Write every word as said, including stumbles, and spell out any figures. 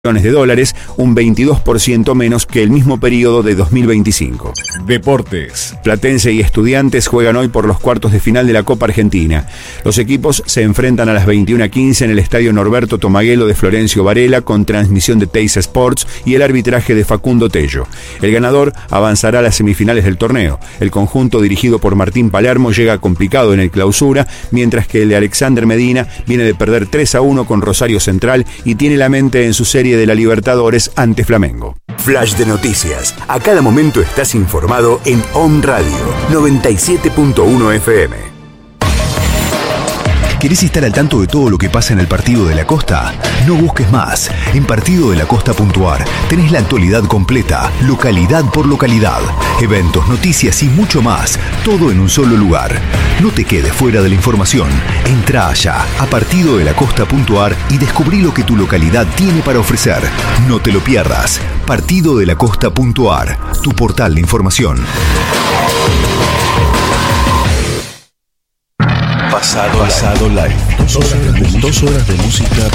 millones de dólares, un veintidós por ciento menos que el mismo periodo de dos mil veinticinco. Deportes. Platense y Estudiantes juegan hoy por los cuartos de final de la Copa Argentina. Los equipos se enfrentan a las veintiuna quince en el estadio Norberto Tomaguelo de Florencio Varela, con transmisión de Teis Sports y el arbitraje de Facundo Tello. El ganador avanzará a las semifinales del torneo. El conjunto dirigido por Martín Palermo llega complicado en el clausura, mientras que el de Alexander Medina viene de perder tres a uno con Rosario Central y tiene la mente en su serie de la Libertadores ante Flamengo. Flash de noticias. A cada momento estás informado en On Radio noventa y siete punto uno F M. ¿Querés estar al tanto de todo lo que pasa en el Partido de la Costa? No busques más. En partido de la costa punto a r tenés la actualidad completa, localidad por localidad, eventos, noticias y mucho más, todo en un solo lugar. No te quedes fuera de la información. Entra allá a partido de la costa punto a r y descubrí lo que tu localidad tiene para ofrecer. No te lo pierdas. partido de la costa punto a r, tu portal de información. Pasado, Pasado Live. Dos horas de, dos horas de música